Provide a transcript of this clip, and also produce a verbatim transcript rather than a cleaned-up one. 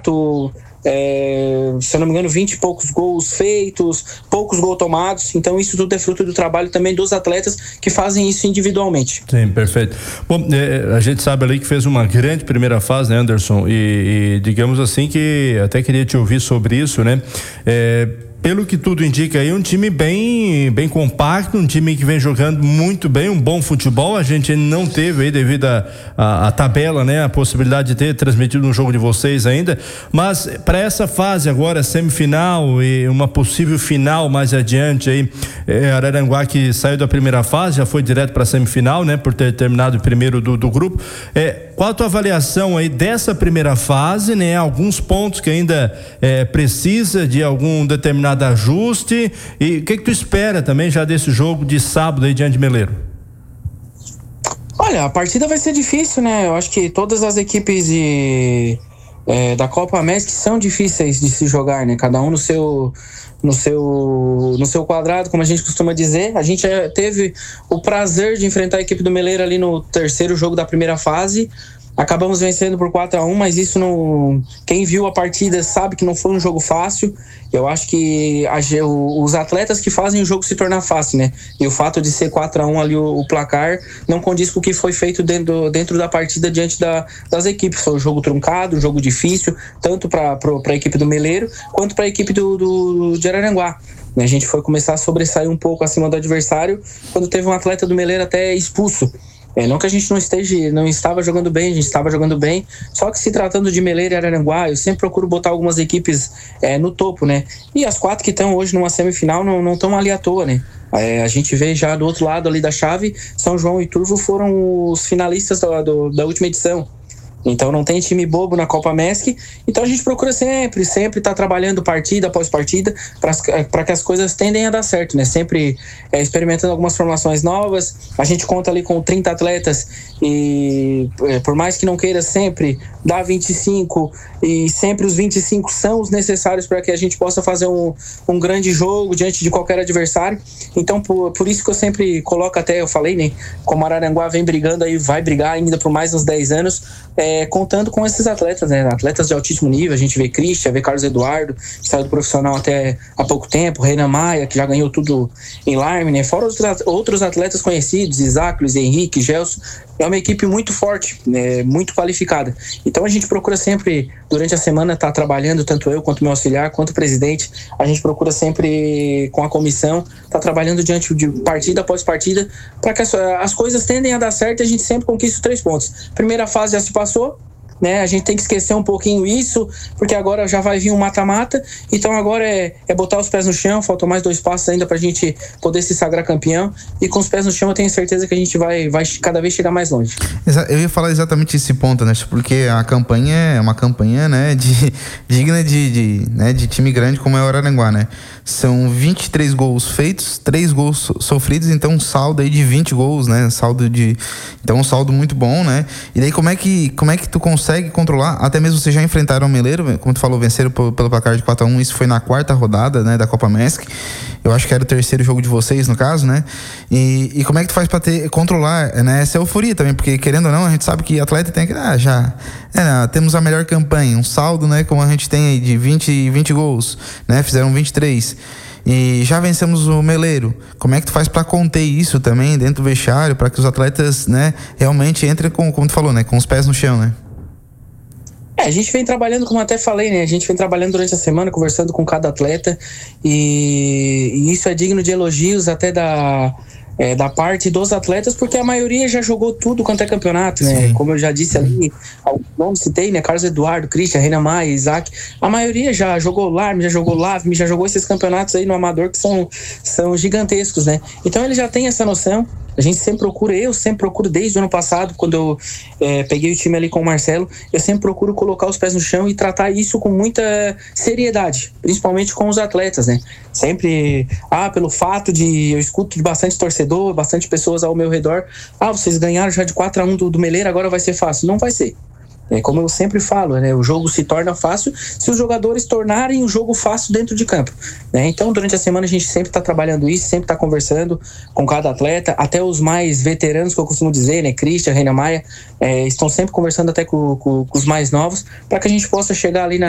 campeonato, é, se eu não me engano, vinte e poucos gols feitos, poucos gols tomados. Então isso tudo é fruto do trabalho também dos atletas que fazem isso individualmente. Sim, perfeito. Bom, é, a gente sabe ali que fez uma grande primeira fase, né, Anderson? E, e digamos assim que até queria te ouvir sobre isso, né? É, pelo que tudo indica aí, um time bem, bem compacto, um time que vem jogando muito bem, um bom futebol. A gente não teve aí, devido à tabela, né, a possibilidade de ter transmitido um jogo de vocês ainda, mas para essa fase agora, semifinal e uma possível final mais adiante aí, é, Araranguá, que saiu da primeira fase, já foi direto para a semifinal, né, por ter terminado o primeiro do, do grupo. É, qual a tua avaliação aí dessa primeira fase, né, alguns pontos que ainda é, precisa de algum determinado ajuste, e o que que tu espera também já desse jogo de sábado aí diante de Meleiro? Olha, a partida vai ser difícil, né? Eu acho que todas as equipes de, é, da Copa América são difíceis de se jogar, né? Cada um no seu, no seu, no seu quadrado, como a gente costuma dizer. A gente é, teve o prazer de enfrentar a equipe do Meleiro ali no terceiro jogo da primeira fase. Acabamos vencendo por quatro a um, mas isso não... Quem viu a partida sabe que não foi um jogo fácil. Eu acho que a, os atletas que fazem o jogo se tornar fácil, né? E o fato de ser quatro a um ali o, o placar não condiz com o que foi feito dentro, dentro da partida diante da, das equipes. Foi um jogo truncado, um jogo difícil, tanto para a equipe do Meleiro quanto para a equipe do, do, de Araranguá. A gente foi começar a sobressair um pouco acima do adversário quando teve um atleta do Meleiro até expulso. É, não que a gente não esteja, não estava jogando bem, a gente estava jogando bem, só que se tratando de Meleiro e Araranguá, eu sempre procuro botar algumas equipes é, no topo, né? E as quatro que estão hoje numa semifinal não estão ali à toa, né? É, a gente vê já do outro lado ali da chave, São João e Turvo foram os finalistas da, do, da última edição. Então não tem time bobo na Copa Mesc. Então a gente procura sempre, sempre estar tá trabalhando partida após partida para que as coisas tendem a dar certo, né? Sempre é, experimentando algumas formações novas. A gente conta ali com trinta atletas e é, por mais que não queira sempre dar vinte e cinco, e sempre os vinte e cinco são os necessários para que a gente possa fazer um, um grande jogo diante de qualquer adversário. Então por, por isso que eu sempre coloco, até eu falei, né? Como Araranguá vem brigando aí, vai brigar ainda por mais uns dez anos, é, contando com esses atletas, né? Atletas de altíssimo nível. A gente vê Christian, vê Carlos Eduardo, que saiu do profissional até há pouco tempo, Renan Maia, que já ganhou tudo em Larme, né? Fora os outros atletas conhecidos, Isaac, Luiz Henrique, Gelson. É uma equipe muito forte, né? Muito qualificada. Então a gente procura sempre, durante a semana, estar tá trabalhando, tanto eu quanto meu auxiliar, quanto o presidente. A gente procura sempre, com a comissão, estar tá trabalhando diante de partida após partida, para que as, as coisas tendem a dar certo e a gente sempre conquista os três pontos. Primeira fase já se passou, né? A gente tem que esquecer um pouquinho isso, porque agora já vai vir um mata-mata. Então agora é, é botar os pés no chão. Faltam mais dois passos ainda pra gente poder se sagrar campeão, e com os pés no chão eu tenho certeza que a gente vai, vai cada vez chegar mais longe. Eu ia falar exatamente esse ponto, né? Porque a campanha é uma campanha, né, de, digna de, de, né, de time grande como é o Araranguá, né? São vinte e três gols feitos, três gols sofridos, então um saldo aí de vinte gols, né? Saldo de, então um saldo muito bom, né? E daí como é que, como é que tu consegue controlar? Até mesmo vocês já enfrentaram o Meleiro, como tu falou, venceram pelo placar de quatro a um, isso foi na quarta rodada, né, da Copa Mesc. Eu acho que era o terceiro jogo de vocês, no caso, né? E, e como é que tu faz pra ter, controlar, né, essa euforia também? Porque, querendo ou não, a gente sabe que atleta tem que, ah, já, é, né, temos a melhor campanha, um saldo, né, como a gente tem aí de vinte, vinte gols, né? Fizeram vinte e três. E já vencemos o Meleiro. Como é que tu faz para conter isso também dentro do vestiário, para que os atletas, né, realmente entrem com, como tu falou, né, com os pés no chão, né? É, a gente vem trabalhando, como até falei, né? A gente vem trabalhando durante a semana, conversando com cada atleta, e, e isso é digno de elogios até da, é, da parte dos atletas, porque a maioria já jogou tudo quanto é campeonato, né? Sim. Como eu já disse ali, o nome citei, né? Carlos Eduardo, Christian, Renan Maia, Isaac, a maioria já jogou Larme, já jogou Lavme, já jogou esses campeonatos aí no amador que são, são gigantescos, né? Então ele já tem essa noção. A gente sempre procura, eu sempre procuro desde o ano passado, quando eu é, peguei o time ali com o Marcelo, eu sempre procuro colocar os pés no chão e tratar isso com muita seriedade, principalmente com os atletas, né? Sempre, ah, pelo fato de, eu escuto de bastante torcedor, bastante pessoas ao meu redor, ah, vocês ganharam já de quatro a um do, do Meleiro, agora vai ser fácil. Não vai ser. É, como eu sempre falo, né, o jogo se torna fácil se os jogadores tornarem o jogo fácil dentro de campo, né? Então, durante a semana a gente sempre está trabalhando isso, sempre está conversando com cada atleta, até os mais veteranos, que eu costumo dizer, né, Christian, Renan Maia, é, estão sempre conversando até com, com, com os mais novos, para que a gente possa chegar ali na